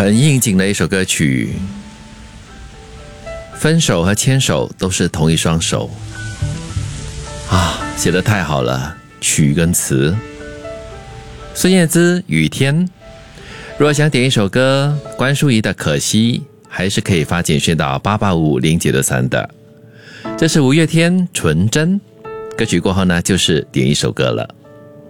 很应景的一首歌曲。分手和牵手都是同一双手啊，写得太好了，曲跟词。孙燕姿《雨天》。如果想点一首歌，关淑怡的《可惜》，还是可以发简讯到88550993的。这是五月天《纯真》歌曲过后呢，就是点一首歌了。